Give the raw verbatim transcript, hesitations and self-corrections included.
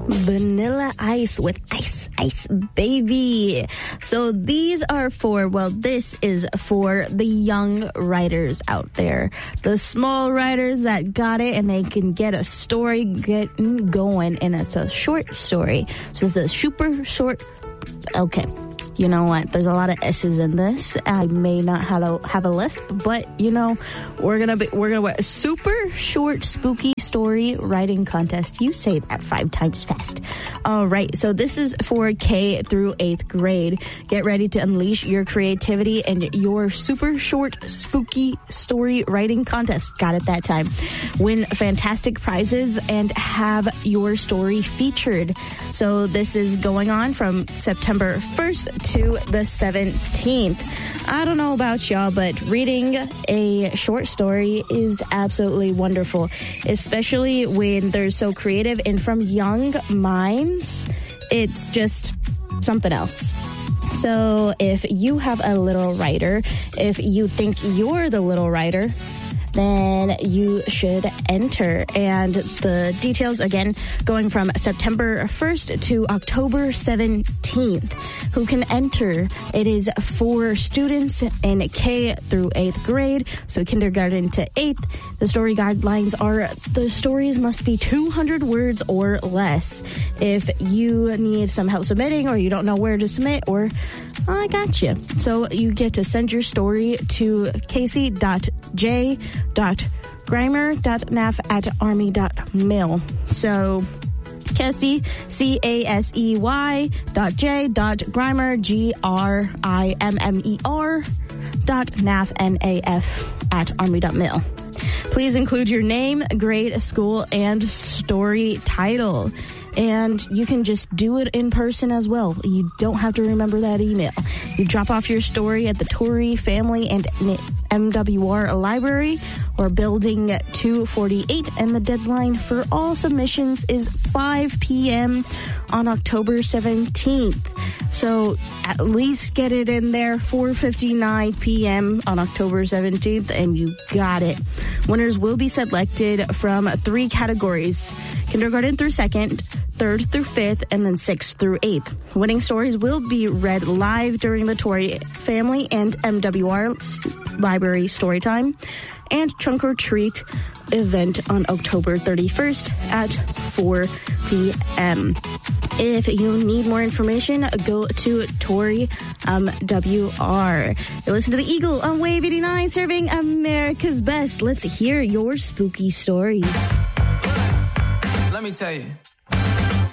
Vanilla Ice with Ice Ice Baby. So these are for, well, this is for the young writers out there. The small writers that got it and they can get a story getting going, and it's a short story. So it's a super short, okay. You know what? There's a lot of S's in this. I may not have a, have a lisp, but you know, we're gonna be we're gonna a super short spooky story writing contest. You say that five times fast. All right. So this is for K through eighth grade. Get ready to unleash your creativity and your super short spooky story writing contest. Got it that time. Win fantastic prizes and have your story featured. So this is going on from September first to the seventeenth. I don't know about y'all, but reading a short story is absolutely wonderful, especially when they're so creative and from young minds. It's just something else. So if you have a little writer, if you think you're the little writer, then you should enter. And the details, again, going from September first to October seventeenth. Who can enter? It is for students in K through eighth grade, so kindergarten to eighth. The story guidelines are the stories must be two hundred words or less. If you need some help submitting or you don't know where to submit, or I got you. So you get to send your story to casey dot j dot grimer dot n a f at army dot mil. So Casey, C A S E Y dot J dot Grimer, G R I M M E R dot N A F, N A F at army dot mil. Please include your name, grade, school, and story title. And you can just do it in person as well. You don't have to remember that email. You drop off your story at the Torrey Family and M W R Library or Building two forty-eight, and the deadline for all submissions is five p.m. on October seventeenth. So at least get it in there four fifty-nine p.m. on October seventeenth, and you got it. Winners will be selected from three categories: kindergarten through second, third through fifth, and then sixth through eighth. Winning stories will be read live during the Torrey Family and M W R Library Storytime and Trunk or Treat event on October thirty-first at four p.m. If you need more information, go to Torrey M W R. You listen to the Eagle on Wave eighty-nine, serving America's best. Let's hear your spooky stories. Let me tell you.